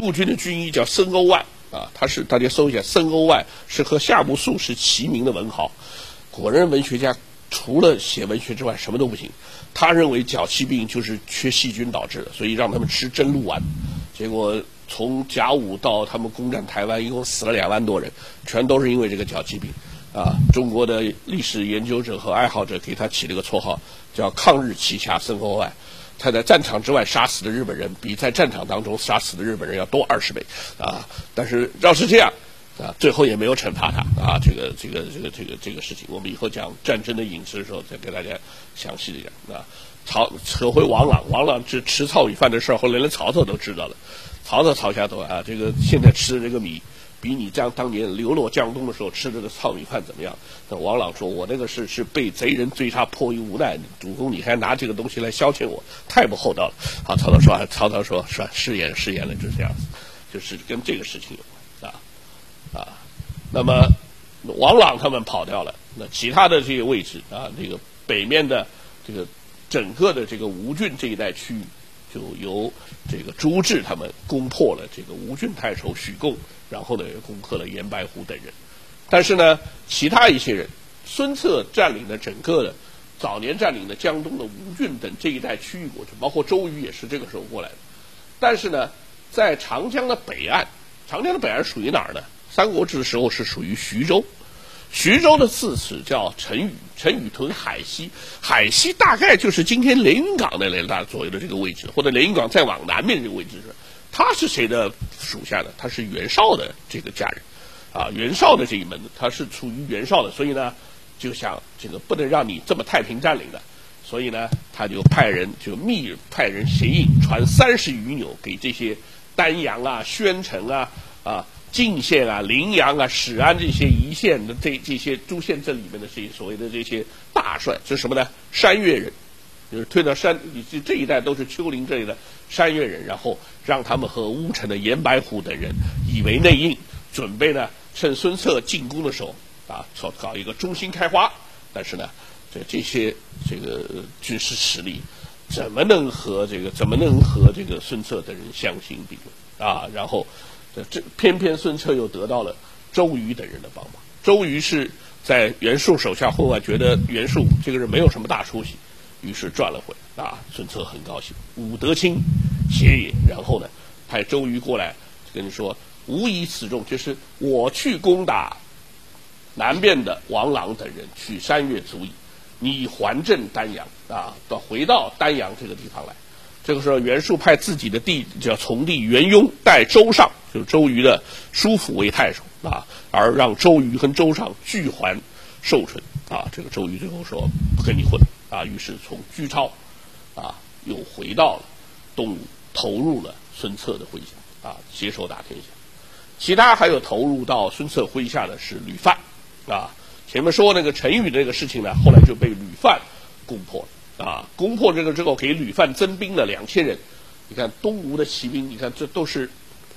陆军的军医叫森欧万啊，大家搜一下，森欧万是和夏目漱石齐名的文豪。果然文学家除了写文学之外什么都不行。他认为脚气病就是缺细菌导致的，所以让他们吃真鹿丸。结果从甲午到他们攻占台湾，一共死了2万多人，全都是因为这个脚气病。啊，中国的历史研究者和爱好者给他起了个绰号，叫抗日奇侠森欧万。他在战场之外杀死的日本人，比在战场当中杀死的日本人要多20倍啊！但是要是这样啊，最后也没有惩罚他啊。这个事情，我们以后讲战争的影视的时候再给大家详细的讲啊。扯回王朗这吃糙米饭的事儿，后来连曹操都知道了。曹家都啊，这个现在吃的这个米，比你这样当年流落江东的时候吃这个糙米饭怎么样？那王朗说：“我那个是被贼人追杀，迫于无奈，主公你还拿这个东西来消遣我，太不厚道了。”好，曹操说是吧？失言了，就是这样子，就是跟这个事情有关啊。那么王朗他们跑掉了，那其他的这些位置啊，这个北面的这个整个的这个吴郡这一带区域，就由这个朱治他们攻破了这个吴郡太守许贡，然后呢又攻克了严白虎等人。但是呢，其他一些人，孙策占领的整个的早年占领的江东的吴郡等这一带区域过去，包括周瑜也是这个时候过来的。但是呢，在长江的北岸属于哪儿呢？三国志的时候是属于徐州。徐州的刺史叫陈宇，陈宇屯海西，海西大概就是今天连云港那大左右的这个位置，或者连云港再往南面这个位置。他是谁的属下的？他是袁绍的这个家人，啊，袁绍的这一门子，他是属于袁绍的，所以呢，就想这个不能让你这么太平占领的，所以呢，他就派人协议传30余纽给这些丹阳啊、宣城啊、晋县啊、临阳啊、始安这些一线的这些诸县镇里面的这些所谓的这些大帅，是什么呢？山越人，就是推到这一带都是丘陵这里的山越人，然后让他们和乌城的严白虎等人以为内应，准备呢趁孙策进攻的时候啊，搞一个中心开花。但是呢，这些军事实力怎么能和这个孙策等人相形比论啊？然后偏偏孙策又得到了周瑜等人的帮忙。周瑜是在袁术手下混完，觉得袁术这个人没有什么大出息，于是转了回来啊。孙策很高兴，武德卿协也。然后呢，派周瑜过来跟你说：“吾以此众，就是我去攻打南边的王朗等人，取山越足矣。你还镇丹阳啊，回到丹阳这个地方来。”这个时候，袁术派自己的叫从弟袁雍代周尚，就是周瑜的叔父为太守啊，而让周瑜跟周尚俱还寿春啊。这个周瑜最后说不跟你混啊，于是从居超啊又回到了东吴，投入了孙策的麾下啊，携手打天下。其他还有投入到孙策麾下的是吕范啊。前面说那个陈宇这个事情呢，后来就被吕范攻破了。啊，攻破这个之后，给吕范增兵了2000人。你看东吴的骑兵，你看这都是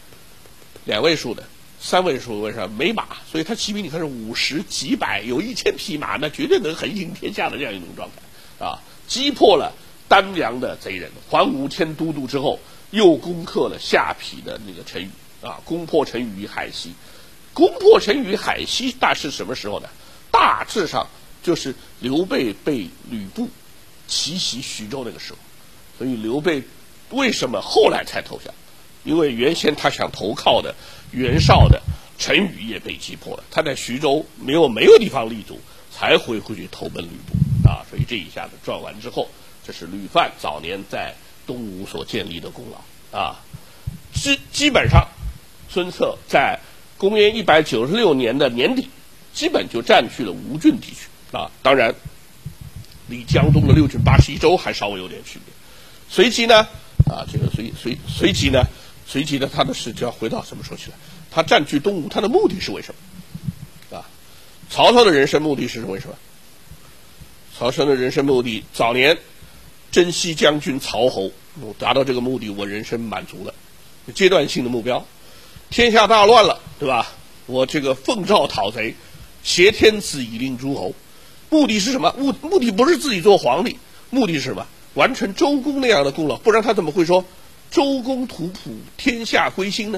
2位数的、3位数，为啥没马？所以他骑兵你看是50几百，有1000匹马，那绝对能横行天下的这样一种状态啊！击破了丹阳的贼人，还5000都督之后，又攻克了下邳的那个陈宇啊，攻破陈宇于海西。攻破陈宇于海西，大是什么时候呢？大致上就是刘备被吕布奇袭徐州那个时候。所以刘备为什么后来才投降？因为原先他想投靠的袁绍的陈宇也被击破了，他在徐州没有地方立足，才回去投奔吕布啊。所以这一下子转完之后，这是吕范早年在东吴所建立的功劳啊。基本上孙策在公元196年的年底基本就占据了吴郡地区啊，当然离江东的6郡81州还稍微有点区别。随即呢，随即呢，他的事就要回到什么时候去了？他占据东吴，他的目的是为什么？啊，曹操的人生目的是为什么？曹操的人生目的，早年征西将军曹侯，我达到这个目的，我人生满足了，阶段性的目标。天下大乱了，对吧？我这个奉诏讨贼，挟天子以令诸侯，目的是什么？目的不是自己做皇帝，目的是什么？完成周公那样的功劳，不然他怎么会说周公吐哺，天下归心呢？